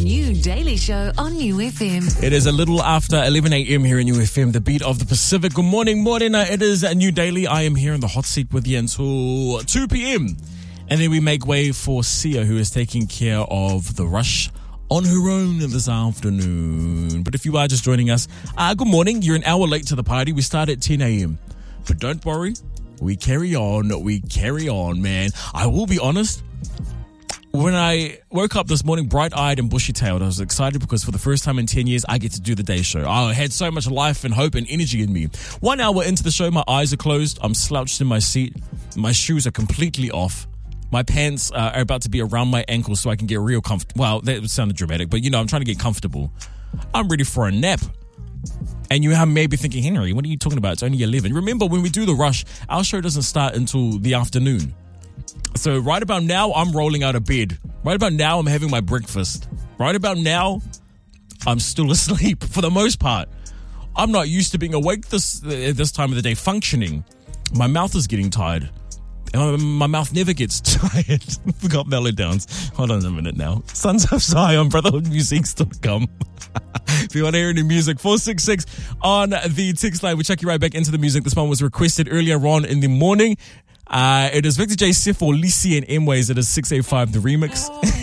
New Daily Show on New FM. It is a little after 11 a.m. here in New FM, the beat of the Pacific. Good morning, Morena. It is a New Daily. I am here in the hot seat with you until 2 p.m. And then we make way for Sia, who is taking care of the rush on her own this afternoon. But if you are just joining us, good morning. You're an hour late to the party. We start at 10 a.m. But don't worry. We carry on, man. I will be honest. When I woke up this morning bright-eyed and bushy-tailed, I was excited because for the first time in 10 years, I get to do the day show. I had so much life and hope and energy in me. 1 hour into the show, my eyes are closed. I'm slouched in my seat. My shoes are completely off. My pants are about to be around my ankles so I can get real comfortable. Well, that sounded dramatic, but I'm trying to get comfortable. I'm ready for a nap. And you may be thinking, Henry, what are you talking about? It's only 11. Remember, when we do the rush, our show doesn't start until the afternoon. So right about now, I'm rolling out of bed. Right about now, I'm having my breakfast. Right about now, I'm still asleep for the most part. I'm not used to being awake this time of the day, functioning. My mouth is getting tired. My mouth never gets tired. Forgot meltdowns. Hold on a minute now. Sons of Zion, Brotherhood Music still to come. If you want to hear any music, 466 on the text line. We'll check you right back into the music. This one was requested earlier on in the morning. It is Victor J. Sifo, Lisi and M-Ways. It is 685, the remix.